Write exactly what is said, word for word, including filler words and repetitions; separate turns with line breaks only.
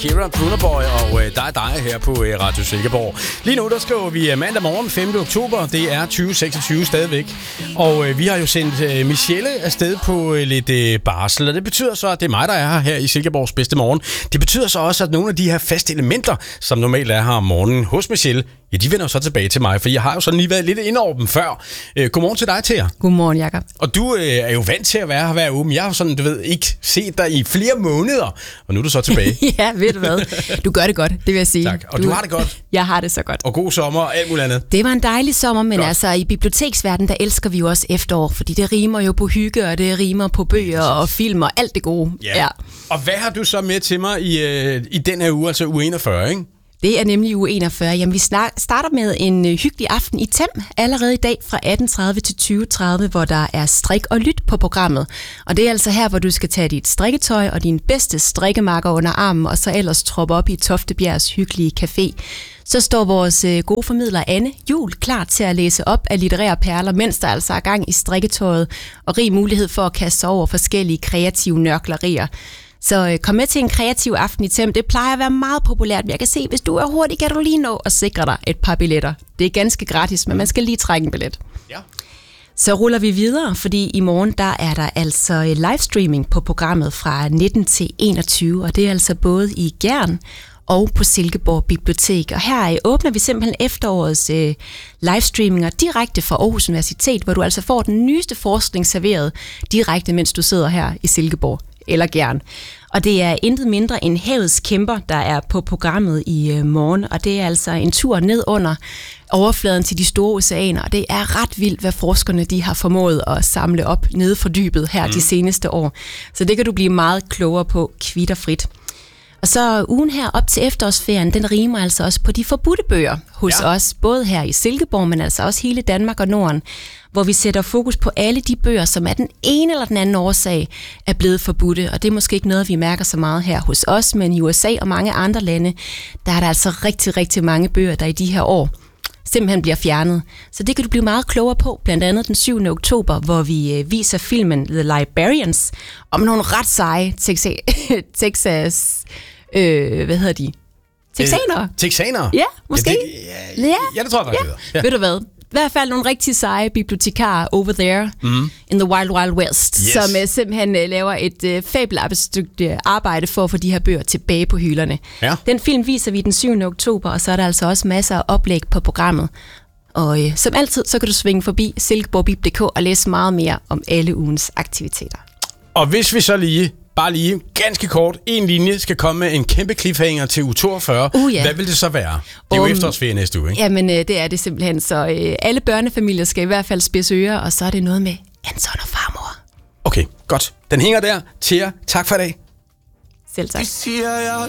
Kira, Brunerboy og øh, dig dig her på øh, Radio Silkeborg. Lige nu der skriver vi mandag morgen femte oktober. Det er tyve seksogtyve stadigvæk. Og øh, vi har jo sendt øh, Michelle afsted på øh, lidt øh, barsel. Og det betyder så, at det er mig, der er her, her i Silkeborgs bedste morgen. Det betyder så også, at nogle af de her faste elementer, som normalt er her om morgenen hos Michelle, ja, de vender så tilbage til mig. For jeg har jo sådan lige været lidt inde over dem før. Øh, godmorgen til dig, Thea.
Godmorgen, Jakob.
Og du øh, er jo vant til at være her hver uge. Men jeg har jo sådan, du ved, ikke set dig i flere måneder. Og nu er du så tilbage.
Ja, ved du hvad? Du gør det godt, det vil jeg sige.
Tak. Og du, du har det godt?
Jeg har det så godt.
Og god sommer og alt muligt andet?
Det var en dejlig sommer, men
godt.
Altså i biblioteksverdenen, der elsker vi jo også efterår, fordi det rimer jo på hygge, og det rimer på bøger og film og alt det gode.
Ja. Ja. Og hvad har du så med til mig i, øh, i den her uge, altså uge enogfyrre, ikke?
Det er nemlig uge enogfyrre. Jamen, vi starter med en hyggelig aften i Tem allerede i dag fra atten tredive til tyve tredive, hvor der er strik og lyt på programmet. Og det er altså her, hvor du skal tage dit strikketøj og din bedste strikkemakker under armen, og så ellers troppe op i Toftebjergs hyggelige café. Så står vores gode formidler Anne Juhl klar til at læse op af litterære perler, mens der altså er gang i strikketøjet, og rig mulighed for at kaste sig over forskellige kreative nørklerier. Så øh, kom med til en kreativ aften i Tem. Det plejer at være meget populært, men jeg kan se, hvis du er hurtig, kan du lige nå at sikre dig et par billetter. Det er ganske gratis, men man skal lige trække en billet. Ja. Så ruller vi videre, fordi i morgen der er der altså livestreaming på programmet fra nitten til enogtyve, og det er altså både i Gjern og på Silkeborg Bibliotek. Og her åbner vi simpelthen efterårets øh, livestreaminger direkte fra Aarhus Universitet, hvor du altså får den nyeste forskning serveret direkte, mens du sidder her i Silkeborg. Eller Gjern. Og det er intet mindre end havets kæmper, der er på programmet i øh, morgen, og det er altså en tur ned under overfladen til de store oceaner, og det er ret vildt, hvad forskerne de har formået at samle op nede fra dybet her mm. de seneste år. Så det kan du blive meget klogere på kvitterfrit. Og så ugen her op til efterårsferien, den rimer altså også på de forbudte bøger hos ja. os, både her i Silkeborg, men altså også hele Danmark og Norden, hvor vi sætter fokus på alle de bøger, som af den ene eller den anden årsag er blevet forbudte. Og det er måske ikke noget, vi mærker så meget her hos os, men i U S A og mange andre lande, der er der altså rigtig, rigtig mange bøger, der i de her år simpelthen bliver fjernet. Så det kan du blive meget klogere på, blandt andet den syvende oktober, hvor vi viser filmen The Librarians om nogle ret seje Texas... Texas øh, hvad hedder de? Texanere?
Øh, Texanere?
Ja, måske.
Ja, det, ja, ja. ja, det tror jeg faktisk,
ja. ja. Ved du hvad? I hvert fald nogle rigtig seje bibliotekarer over there mm. in the wild, wild west, yes. som uh, simpelthen uh, laver et uh, fabelagtigt stykke arbejde for at få de her bøger tilbage på hylderne. Ja. Den film viser vi den syvende oktober, og så er der altså også masser af oplæg på programmet. Og uh, som altid, så kan du svinge forbi silkeborg bib punktum d k og læse meget mere om alle ugens aktiviteter.
Og hvis vi så lige... Bare lige ganske kort, en linje skal komme med en kæmpe cliffhanger til uge toogfyrre. Uh, ja. Hvad vil det så være? Det er jo um, efterårsferie næste uge, ikke?
Jamen, det er det simpelthen. Så øh, alle børnefamilier skal i hvert fald spidse ører, og så er det noget med Anton og farmor.
Okay, godt. Den hænger der. Thea, tak for i dag.
Selv tak.
De siger, jeg